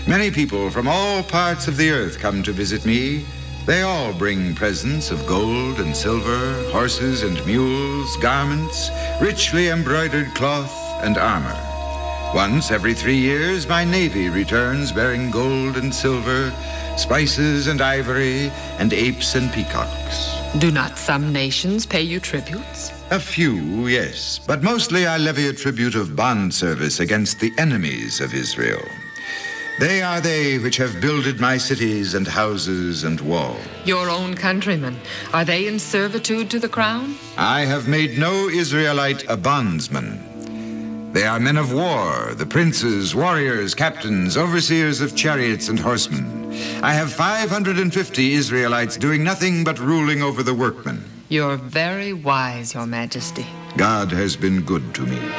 Many people from all parts of the earth come to visit me. They all bring presents of gold and silver, horses and mules, garments, richly embroidered cloth, and armor. Once every 3 years, my navy returns bearing gold and silver, spices and ivory, and apes and peacocks. Do not some nations pay you tributes? A few, yes, but mostly I levy a tribute of bond service against the enemies of Israel. They are they which have builded my cities and houses and walls. Your own countrymen, are they in servitude to the crown? I have made no Israelite a bondsman. They are men of war, the princes, warriors, captains, overseers of chariots and horsemen. I have 550 Israelites doing nothing but ruling over the workmen. You're very wise, Your Majesty. God has been good to me.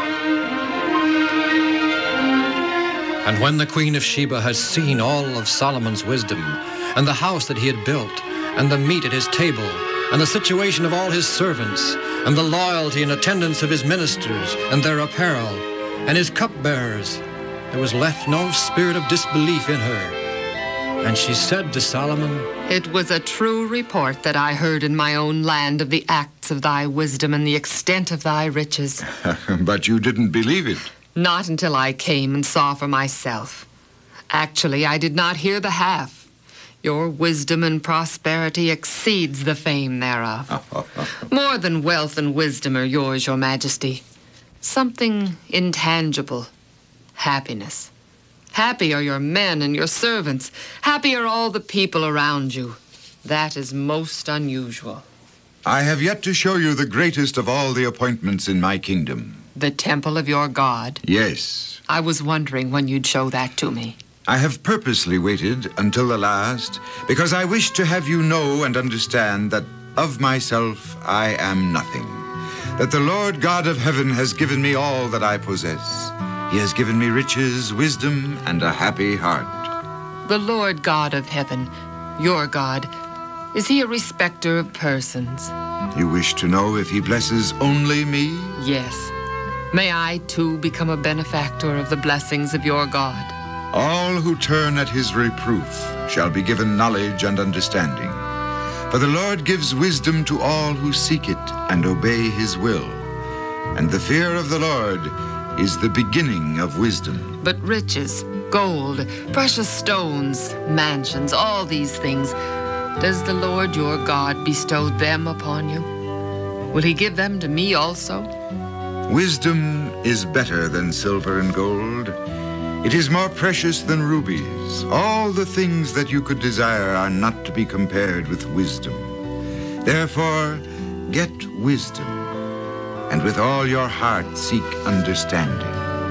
And when the Queen of Sheba had seen all of Solomon's wisdom, and the house that he had built, and the meat at his table, and the situation of all his servants, and the loyalty and attendance of his ministers, and their apparel, and his cupbearers, there was left no spirit of disbelief in her. And she said to Solomon, It was a true report that I heard in my own land of the acts of thy wisdom and the extent of thy riches. But you didn't believe it. Not until I came and saw for myself. Actually, I did not hear the half. Your wisdom and prosperity exceeds the fame thereof. More than wealth and wisdom are yours, Your Majesty. Something intangible. Happiness. Happy are your men and your servants. Happy are all the people around you. That is most unusual. I have yet to show you the greatest of all the appointments in my kingdom. The temple of your God? Yes. I was wondering when you'd show that to me. I have purposely waited until the last because I wish to have you know and understand that of myself I am nothing. That the Lord God of heaven has given me all that I possess. He has given me riches, wisdom, and a happy heart. The Lord God of heaven, your God, is he a respecter of persons? You wish to know if he blesses only me? Yes. May I, too, become a benefactor of the blessings of your God? All who turn at his reproof shall be given knowledge and understanding. For the Lord gives wisdom to all who seek it and obey his will. And the fear of the Lord is the beginning of wisdom. But riches, gold, precious stones, mansions, all these things, does the Lord your God bestow them upon you? Will he give them to me also? Wisdom is better than silver and gold. It is more precious than rubies. All the things that you could desire are not to be compared with wisdom. Therefore, get wisdom, and with all your heart seek understanding.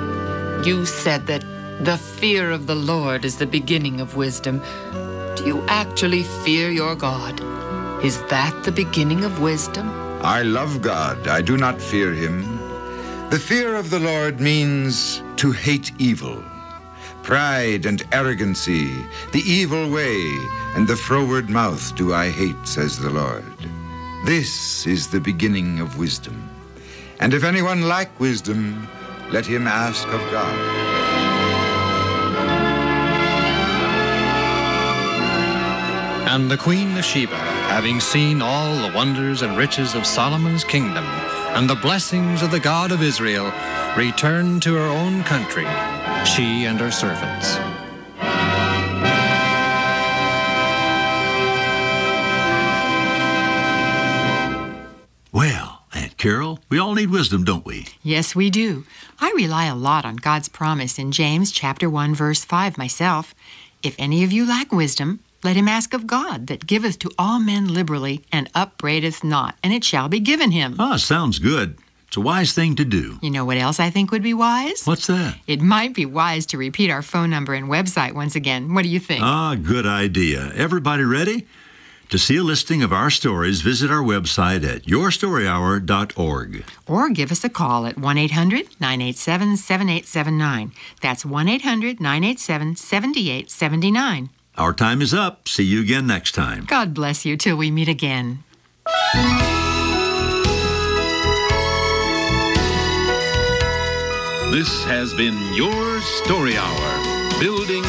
You said that the fear of the Lord is the beginning of wisdom. Do you actually fear your God? Is that the beginning of wisdom? I love God. I do not fear him. The fear of the Lord means to hate evil. Pride and arrogancy, the evil way, and the froward mouth do I hate, says the Lord. This is the beginning of wisdom. And if anyone lack wisdom, let him ask of God. And the Queen of Sheba, having seen all the wonders and riches of Solomon's kingdom, and the blessings of the God of Israel, returned to her own country, she and her servants. Well, Aunt Carol, we all need wisdom, don't we? Yes, we do. I rely a lot on God's promise in James chapter 1, verse 5 myself. If any of you lack wisdom, let him ask of God, that giveth to all men liberally, and upbraideth not, and it shall be given him. Ah, sounds good. It's a wise thing to do. You know what else I think would be wise? What's that? It might be wise to repeat our phone number and website once again. What do you think? Ah, good idea. Everybody ready? To see a listing of our stories, visit our website at yourstoryhour.org. Or give us a call at 1-800-987-7879. That's 1-800-987-7879. Our time is up. See you again next time. God bless you till we meet again. This has been Your Story Hour, building